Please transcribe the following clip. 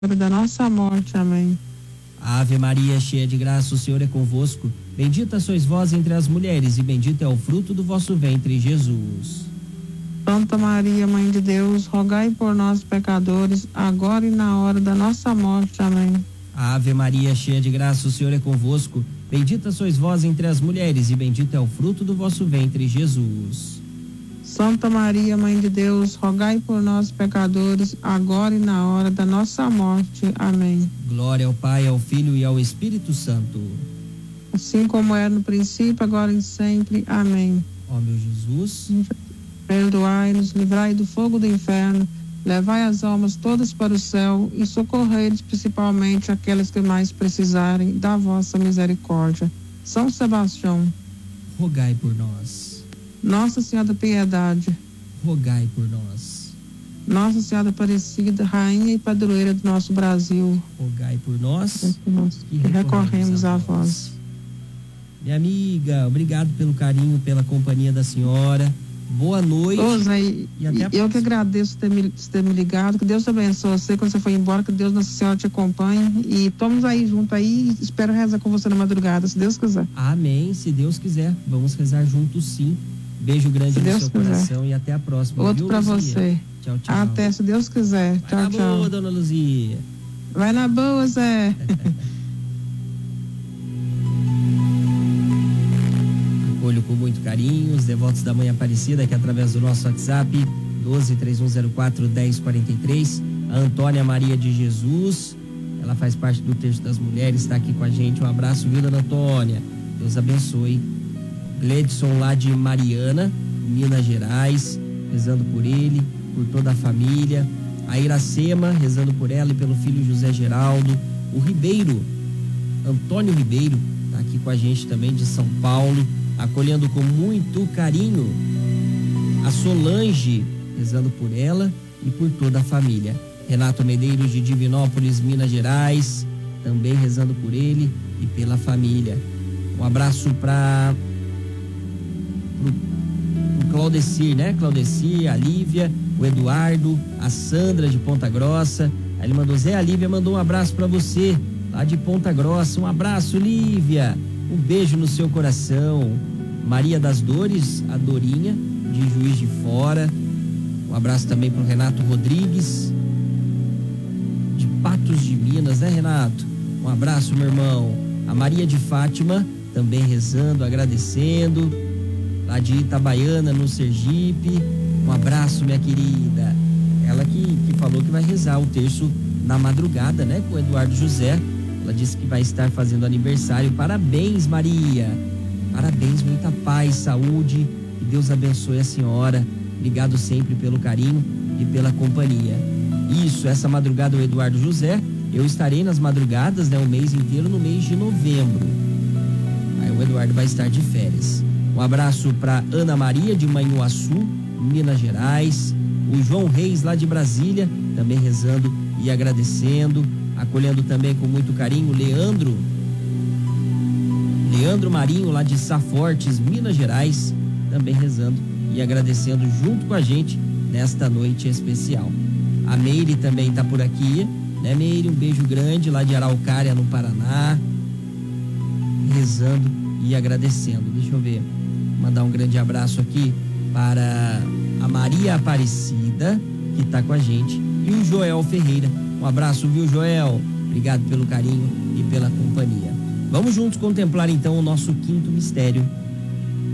hora da nossa morte. Amém. Ave Maria, cheia de graça, o Senhor é convosco. Bendita sois vós entre as mulheres, e bendito é o fruto do vosso ventre, Jesus. Santa Maria, Mãe de Deus, rogai por nós, pecadores, agora e na hora da nossa morte. Amém. Ave Maria, cheia de graça, o Senhor é convosco. Bendita sois vós entre as mulheres, e bendito é o fruto do vosso ventre, Jesus. Santa Maria, Mãe de Deus, rogai por nós, pecadores, agora e na hora da nossa morte. Amém. Glória ao Pai, ao Filho e ao Espírito Santo. Assim como era no princípio, agora e sempre. Amém. Ó meu Jesus, perdoai-nos, livrai do fogo do inferno, levai as almas todas para o céu e socorrei principalmente aquelas que mais precisarem da vossa misericórdia. São Sebastião, rogai por nós. Nossa Senhora da Piedade, rogai por nós. Nossa Senhora Aparecida, Rainha e Padroeira do nosso Brasil, rogai por nós e recorremos a vós. Minha amiga, obrigado pelo carinho, pela companhia da senhora. Boa noite. E até a próxima. Eu que agradeço ter me ligado. Que Deus te abençoe você quando você for embora. Que Deus, Nossa Senhora, te acompanhe. E estamos aí junto aí. Espero rezar com você na madrugada, se Deus quiser. Amém. Se Deus quiser, vamos rezar juntos, sim. Beijo grande no seu coração e até a próxima. Outro para você. Tchau, tchau. Até, se Deus quiser. Vai tchau, na tchau. Boa, dona Luzia. Vai na boa, Zé. Acolho com muito carinho os devotos da Mãe Aparecida, que através do nosso WhatsApp 12-3104-1043, a Antônia Maria de Jesus, ela faz parte do Terço das Mulheres, está aqui com a gente. Um abraço, viu, dona Antônia? Deus abençoe. Gledson lá de Mariana, Minas Gerais, rezando por ele, por toda a família. A Iracema, rezando por ela e pelo filho José Geraldo. O Ribeiro, Antônio Ribeiro, está aqui com a gente também, de São Paulo, acolhendo com muito carinho. A Solange, rezando por ela e por toda a família. Renato Medeiros de Divinópolis, Minas Gerais, também rezando por ele e pela família. Um abraço para o Claudecir, né? Claudecir, a Lívia, o Eduardo, a Sandra de Ponta Grossa. Aí ele mandou: Zé, a Lívia mandou um abraço para você, lá de Ponta Grossa. Um abraço, Lívia. Um beijo no seu coração. Maria das Dores, a Dorinha, de Juiz de Fora. Um abraço também para o Renato Rodrigues, de Patos de Minas, né, Renato? Um abraço, meu irmão. A Maria de Fátima, também rezando, agradecendo, lá de Itabaiana, no Sergipe. Um abraço, minha querida. Ela que falou que vai rezar o terço na madrugada, né, com o Eduardo José. Ela disse que vai estar fazendo aniversário. Parabéns, Maria. Parabéns, muita paz, saúde. Que Deus abençoe a senhora. Obrigado sempre pelo carinho e pela companhia. Isso, essa madrugada o Eduardo José. Eu estarei nas madrugadas, né, o mês inteiro, no mês de novembro. Aí o Eduardo vai estar de férias. Um abraço para Ana Maria de Manhuaçu, Minas Gerais. O João Reis, lá de Brasília, também rezando e agradecendo. Acolhendo também com muito carinho Leandro Marinho, lá de Safortes, Minas Gerais, também rezando e agradecendo junto com a gente nesta noite especial. A Meire também está por aqui, né, Meire? Um beijo grande lá de Araucária, no Paraná, rezando e agradecendo. Deixa eu ver, mandar um grande abraço aqui para a Maria Aparecida, que está com a gente, e o Joel Ferreira. Um abraço, viu, Joel? Obrigado pelo carinho e pela companhia. Vamos juntos contemplar então o nosso quinto mistério